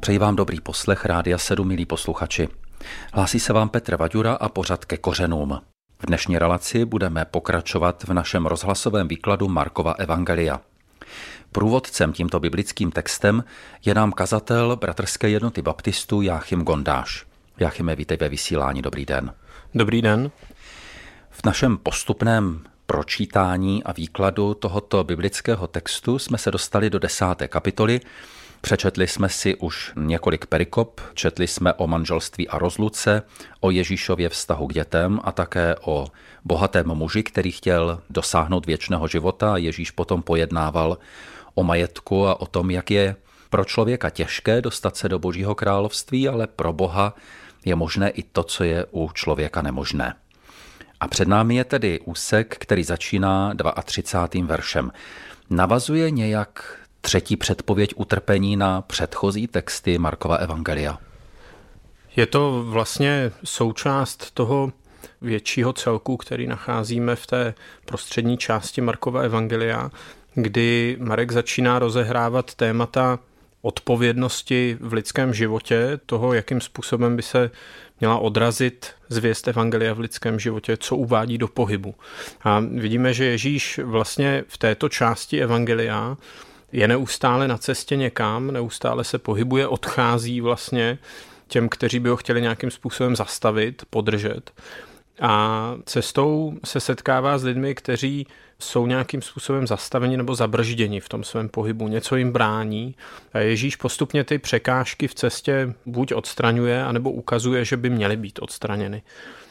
Přeji vám dobrý poslech Rádia 7, milí posluchači. Hlásí se vám Petr Vaďura a pořad Ke kořenům. V dnešní relaci budeme pokračovat v našem rozhlasovém výkladu Markova evangelia. Průvodcem tímto biblickým textem je nám kazatel Bratrské jednoty baptistů Jáchym Gondáš. Jáchyme, vítej ve vysílání, dobrý den. Dobrý den. V našem postupném pročítání a výkladu tohoto biblického textu jsme se dostali do 10. kapitoly. Přečetli jsme si už několik perikop, četli jsme o manželství a rozluce, o Ježíšově vztahu k dětem a také o bohatém muži, který chtěl dosáhnout věčného života. Ježíš potom pojednával o majetku a o tom, jak je pro člověka těžké dostat se do Božího království, ale pro Boha je možné i to, co je u člověka nemožné. A před námi je tedy úsek, který začíná 32. veršem. Navazuje nějak třetí předpověď utrpení na předchozí texty Markova evangelia? Je to vlastně součást toho většího celku, který nacházíme v té prostřední části Markova evangelia, kdy Marek začíná rozehrávat témata odpovědnosti v lidském životě, toho, jakým způsobem by se měla odrazit zvěst evangelia v lidském životě, co uvádí do pohybu. A vidíme, že Ježíš vlastně v této části evangelia je neustále na cestě někam, neustále se pohybuje, odchází vlastně těm, kteří by ho chtěli nějakým způsobem zastavit, podržet. A cestou se setkává s lidmi, kteří jsou nějakým způsobem zastaveni nebo zabržděni v tom svém pohybu, něco jim brání. A Ježíš postupně ty překážky v cestě buď odstraňuje, anebo ukazuje, že by měly být odstraněny.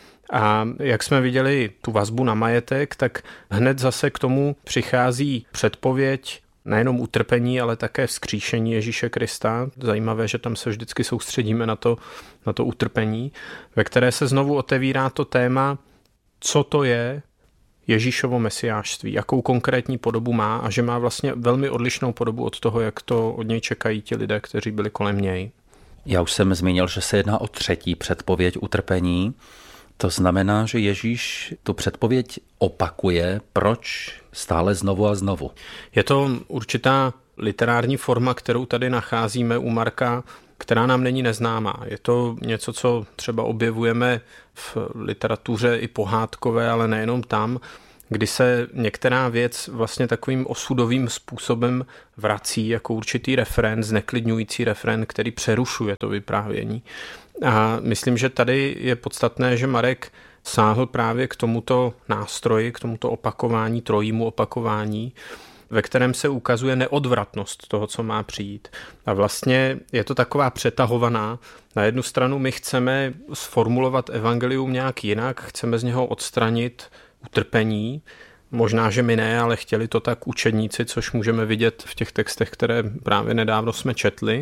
A jak jsme viděli tu vazbu na majetek, tak hned zase k tomu přichází předpověď nejenom utrpení, ale také vzkříšení Ježíše Krista. Zajímavé, že tam se vždycky soustředíme na to utrpení, ve které se znovu otevírá to téma, co to je Ježíšovo mesiášství, jakou konkrétní podobu má a že má vlastně velmi odlišnou podobu od toho, jak to od něj čekají ti lidé, kteří byli kolem něj. Já už jsem zmínil, že se jedná o třetí předpověď utrpení. To znamená, že Ježíš tu předpověď opakuje. Proč stále znovu a znovu? Je to určitá literární forma, kterou tady nacházíme u Marka, která nám není neznámá. Je to něco, co třeba objevujeme v literatuře i pohádkové, ale nejenom tam, kdy se některá věc vlastně takovým osudovým způsobem vrací jako určitý refrén, zneklidňující refrén, který přerušuje to vyprávění. A myslím, že tady je podstatné, že Marek sáhl právě k tomuto nástroji, k tomuto opakování, trojímu opakování, ve kterém se ukazuje neodvratnost toho, co má přijít. A vlastně je to taková přetahovaná. Na jednu stranu my chceme sformulovat evangelium nějak jinak, chceme z něho odstranit utrpení. Možná, že my ne, ale chtěli to tak učedníci, což můžeme vidět v těch textech, které právě nedávno jsme četli.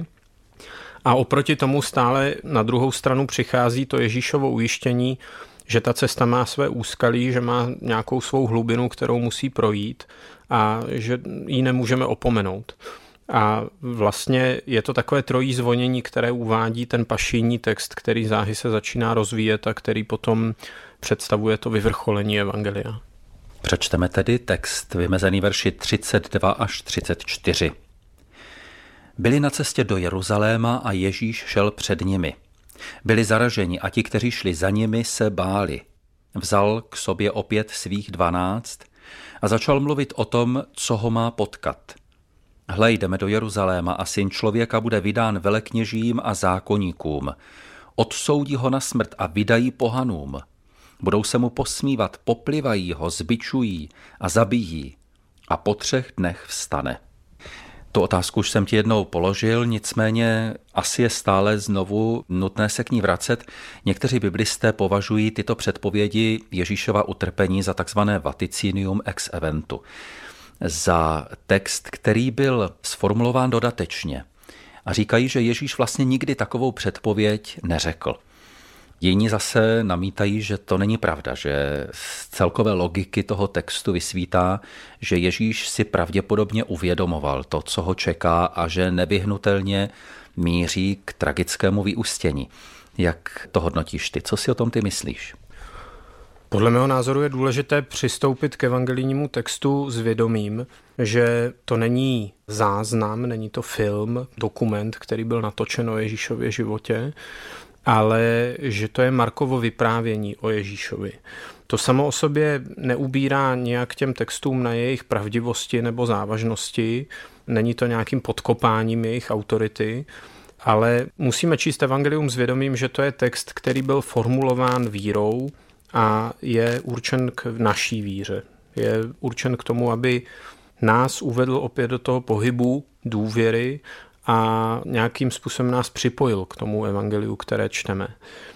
A oproti tomu stále na druhou stranu přichází to Ježíšovo ujištění, že ta cesta má své úskalí, že má nějakou svou hlubinu, kterou musí projít a že ji nemůžeme opomenout. A vlastně je to takové trojí zvonění, které uvádí ten pašijní text, který záhy se začíná rozvíjet a který potom představuje to vyvrcholení evangelia. Přečteme tedy text vymezený verši 32 až 34. Byli na cestě do Jeruzaléma a Ježíš šel před nimi. Byli zaraženi a ti, kteří šli za nimi, se báli. Vzal k sobě opět svých 12 a začal mluvit o tom, co ho má potkat. Hle, jdeme do Jeruzaléma a Syn člověka bude vydán velekněžím a zákoníkům. Odsoudí ho na smrt a vydají pohanům. Budou se mu posmívat, poplivají ho, zbičují a zabijí. A po 3 dnech vstane. Tu otázku už jsem ti jednou položil, nicméně asi je stále znovu nutné se k ní vracet. Někteří biblisté považují tyto předpovědi Ježíšova utrpení za takzvané vaticinium ex eventu. Za text, který byl sformulován dodatečně. A říkají, že Ježíš vlastně nikdy takovou předpověď neřekl. Jiní zase namítají, že to není pravda, že z celkové logiky toho textu vysvítá, že Ježíš si pravděpodobně uvědomoval to, co ho čeká a že nevyhnutelně míří k tragickému vyústění. Jak to hodnotíš ty? Co si o tom ty myslíš? Podle mého názoru je důležité přistoupit k evangelijnímu textu s vědomím, že to není záznam, není to film, dokument, který byl natočen o Ježíšově životě, ale že to je Markovo vyprávění o Ježíšovi. To samo o sobě neubírá nějak těm textům na jejich pravdivosti nebo závažnosti, není to nějakým podkopáním jejich autority, ale musíme číst evangelium s vědomím, že to je text, který byl formulován vírou a je určen k naší víře. Je určen k tomu, aby nás uvedl opět do toho pohybu důvěry a nějakým způsobem nás připojil k tomu evangeliu, které čteme.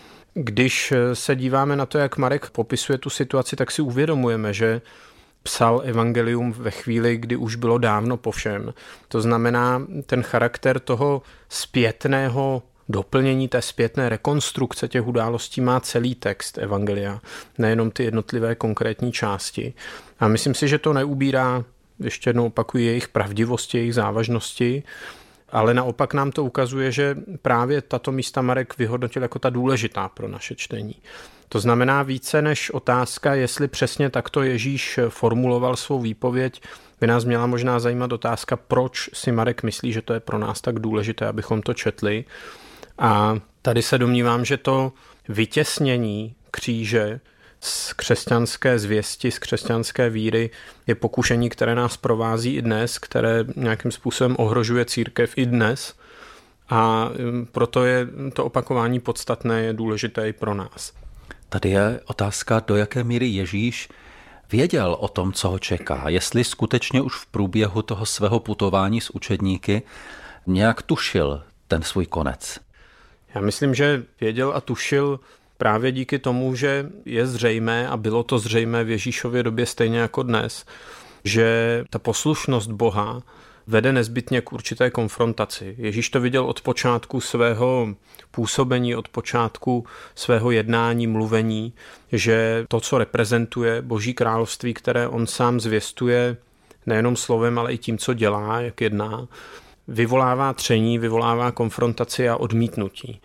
Když se díváme na to, jak Marek popisuje tu situaci, tak si uvědomujeme, že psal evangelium ve chvíli, kdy už bylo dávno po všem. To znamená, ten charakter toho zpětného doplnění, té zpětné rekonstrukce těch událostí má celý text evangelia, nejenom ty jednotlivé konkrétní části. A myslím si, že to neubírá, ještě jednou opakuji, jejich pravdivosti, jejich závažnosti, ale naopak nám to ukazuje, že právě tato místa Marek vyhodnotil jako ta důležitá pro naše čtení. To znamená více než otázka, jestli přesně takto Ježíš formuloval svou výpověď, by nás měla možná zajímat otázka, proč si Marek myslí, že to je pro nás tak důležité, abychom to četli. A tady se domnívám, že to vytěsnění kříže z křesťanské zvěsti, z křesťanské víry je pokušení, které nás provází i dnes, které nějakým způsobem ohrožuje církev i dnes. A proto je to opakování podstatné, je důležité i pro nás. Tady je otázka, do jaké míry Ježíš věděl o tom, co ho čeká. Jestli skutečně už v průběhu toho svého putování s učedníky nějak tušil ten svůj konec. Já myslím, že věděl a tušil právě díky tomu, že je zřejmé, a bylo to zřejmé v Ježíšově době stejně jako dnes, že ta poslušnost Boha vede nezbytně k určité konfrontaci. Ježíš to viděl od počátku svého působení, od počátku svého jednání, mluvení, že to, co reprezentuje Boží království, které on sám zvěstuje nejenom slovem, ale i tím, co dělá, jak jedná, vyvolává tření, vyvolává konfrontaci a odmítnutí.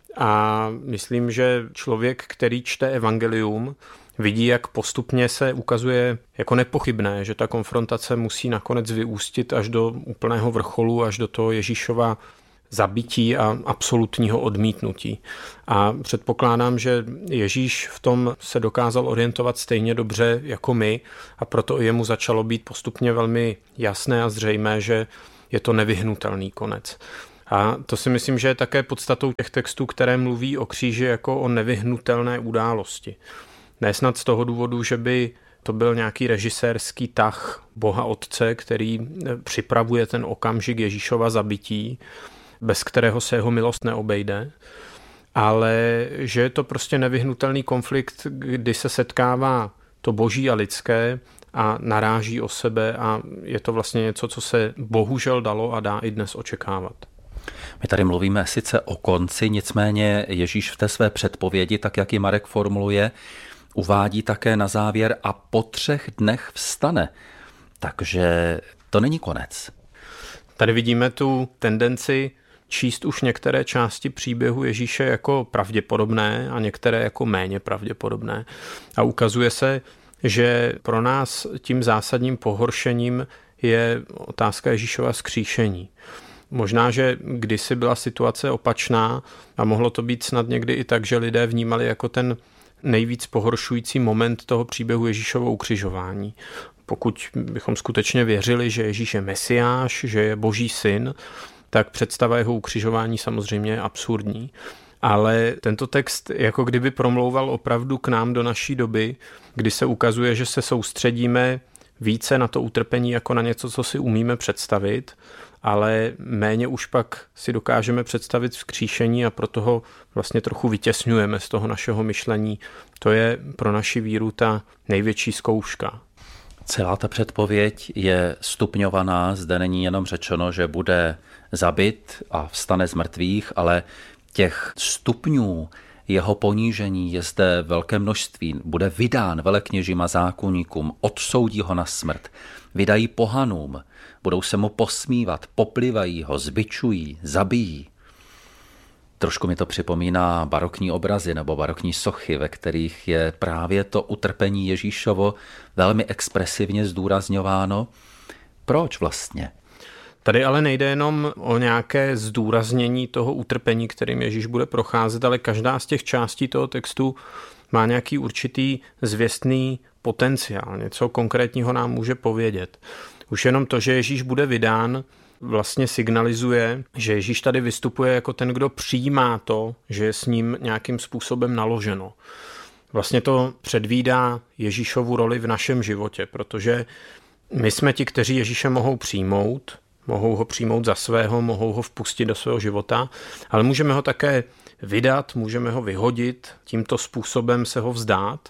A myslím, že člověk, který čte evangelium, vidí, jak postupně se ukazuje jako nepochybné, že ta konfrontace musí nakonec vyústit až do úplného vrcholu, až do toho Ježíšova zabití a absolutního odmítnutí. A předpokládám, že Ježíš v tom se dokázal orientovat stejně dobře jako my a proto jemu začalo být postupně velmi jasné a zřejmé, že je to nevyhnutelný konec. A to si myslím, že je také podstatou těch textů, které mluví o kříži jako o nevyhnutelné události. Ne snad z toho důvodu, že by to byl nějaký režisérský tah Boha Otce, který připravuje ten okamžik Ježíšova zabití, bez kterého se jeho milost neobejde, ale že je to prostě nevyhnutelný konflikt, kdy se setkává to boží a lidské a naráží o sebe a je to vlastně něco, co se bohužel dalo a dá i dnes očekávat. My tady mluvíme sice o konci, nicméně Ježíš v té své předpovědi, tak jak ji Marek formuluje, uvádí také na závěr a po 3 dnech vstane. Takže to není konec. Tady vidíme tu tendenci číst už některé části příběhu Ježíše jako pravděpodobné a některé jako méně pravděpodobné. A ukazuje se, že pro nás tím zásadním pohoršením je otázka Ježíšova vzkříšení. Možná, že kdysi byla situace opačná a mohlo to být snad někdy i tak, že lidé vnímali jako ten nejvíc pohoršující moment toho příběhu Ježíšovo ukřižování. Pokud bychom skutečně věřili, že Ježíš je Mesiáš, že je Boží syn, tak představa jeho ukřižování samozřejmě je absurdní. Ale tento text jako kdyby promlouval opravdu k nám do naší doby, kdy se ukazuje, že se soustředíme více na to utrpení jako na něco, co si umíme představit, ale méně už pak si dokážeme představit vzkříšení a proto ho vlastně trochu vytěsňujeme z toho našeho myšlení. To je pro naši víru ta největší zkouška. Celá ta předpověď je stupňovaná, zde není jenom řečeno, že bude zabit a vstane z mrtvých, ale těch stupňů jeho ponížení je zde velké množství. Bude vydán velekněžím zákonníkům, odsoudí ho na smrt, vydají pohanům, budou se mu posmívat, poplivají ho, zbičují, zabijí. Trošku mi to připomíná barokní obrazy nebo barokní sochy, ve kterých je právě to utrpení Ježíšovo velmi expresivně zdůrazňováno. Proč vlastně? Tady ale nejde jenom o nějaké zdůraznění toho utrpení, kterým Ježíš bude procházet, ale každá z těch částí toho textu má nějaký určitý zvěstný potenciál, něco konkrétního nám může povědět. Už jenom to, že Ježíš bude vydán, vlastně signalizuje, že Ježíš tady vystupuje jako ten, kdo přijímá to, že je s ním nějakým způsobem naloženo. Vlastně to předvídá Ježíšovu roli v našem životě, protože my jsme ti, kteří Ježíše mohou ho přijmout za svého, mohou ho vpustit do svého života, ale můžeme ho také vydat, můžeme ho vyhodit, tímto způsobem se ho vzdát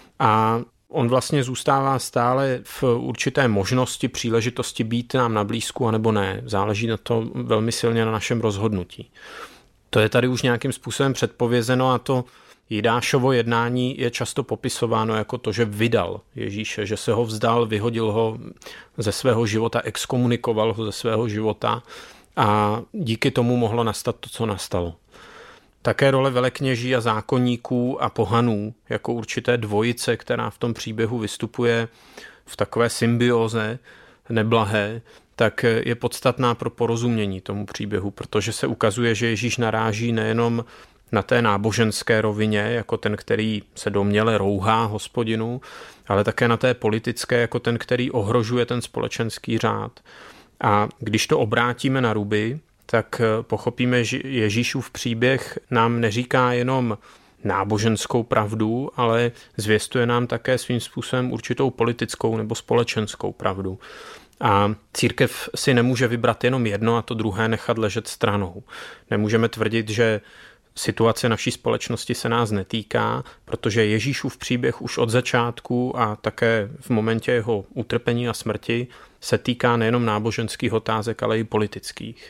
a on vlastně zůstává stále v určité možnosti, příležitosti být nám na blízku, anebo ne. Záleží na to velmi silně na našem rozhodnutí. To je tady už nějakým způsobem předpovězeno a to Jidášovo jednání je často popisováno jako to, že vydal Ježíše, že se ho vzdal, vyhodil ho ze svého života, exkomunikoval ho ze svého života a díky tomu mohlo nastat to, co nastalo. Také role velekněží a zákonníků a pohanů jako určité dvojice, která v tom příběhu vystupuje v takové symbioze neblahé, tak je podstatná pro porozumění tomu příběhu, protože se ukazuje, že Ježíš naráží nejenom na té náboženské rovině, jako ten, který se domněle rouhá Hospodinu, ale také na té politické, jako ten, který ohrožuje ten společenský řád. A když to obrátíme na ruby, tak pochopíme, že Ježíšův příběh nám neříká jenom náboženskou pravdu, ale zvěstuje nám také svým způsobem určitou politickou nebo společenskou pravdu. A církev si nemůže vybrat jenom jedno a to druhé nechat ležet stranou. Nemůžeme tvrdit, že situace naší společnosti se nás netýká, protože Ježíšův příběh už od začátku a také v momentě jeho utrpení a smrti se týká nejenom náboženských otázek, ale i politických.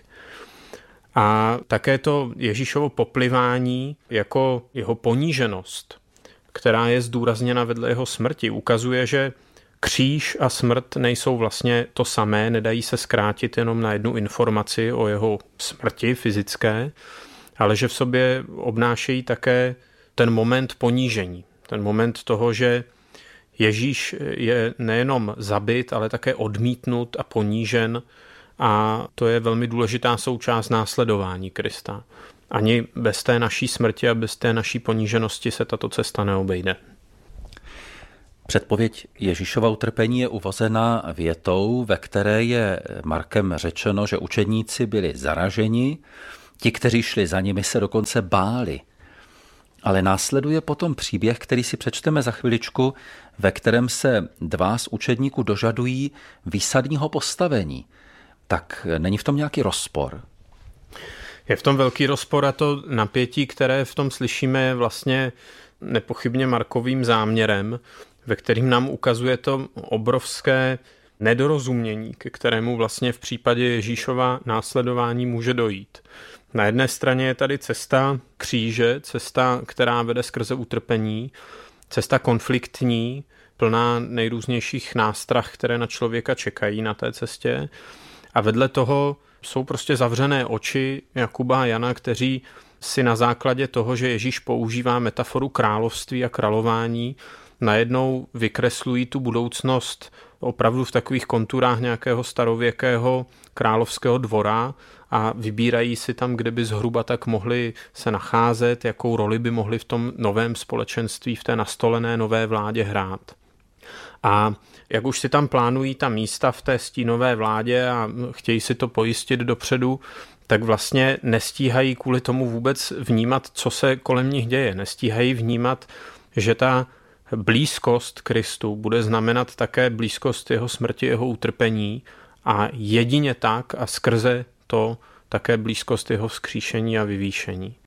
A také to Ježíšovo poplivání jako jeho poníženost, která je zdůrazněna vedle jeho smrti, ukazuje, že kříž a smrt nejsou vlastně to samé, nedají se zkrátit jenom na jednu informaci o jeho smrti fyzické, ale že v sobě obnášejí také ten moment ponížení, ten moment toho, že Ježíš je nejenom zabit, ale také odmítnut a ponížen a to je velmi důležitá součást následování Krista. Ani bez té naší smrti a bez té naší poníženosti se tato cesta neobejde. Předpověď Ježíšova utrpení je uvozena větou, ve které je Markem řečeno, že učedníci byli zaraženi, ti, kteří šli za nimi, se dokonce báli. Ale následuje potom příběh, který si přečteme za chviličku, ve kterém se dva z učedníků dožadují výsadního postavení. Tak není v tom nějaký rozpor? Je v tom velký rozpor a to napětí, které v tom slyšíme, je vlastně nepochybně Markovým záměrem, ve kterým nám ukazuje to obrovské nedorozumění, ke kterému vlastně v případě Ježíšova následování může dojít. Na jedné straně je tady cesta kříže, cesta, která vede skrze utrpení, cesta konfliktní, plná nejrůznějších nástrah, které na člověka čekají na té cestě. A vedle toho jsou prostě zavřené oči Jakuba a Jana, kteří si na základě toho, že Ježíš používá metaforu království a králování, najednou vykreslují tu budoucnost opravdu v takových konturách nějakého starověkého královského dvora a vybírají si tam, kde by zhruba tak mohli se nacházet, jakou roli by mohli v tom novém společenství, v té nastolené nové vládě hrát. A jak už si tam plánují ta místa v té stínové vládě a chtějí si to pojistit dopředu, tak vlastně nestíhají kvůli tomu vůbec vnímat, co se kolem nich děje. Nestíhají vnímat, že ta blízkost Kristu bude znamenat také blízkost jeho smrti, jeho utrpení a jedině tak a skrze to také blízkost jeho vzkříšení a vyvýšení.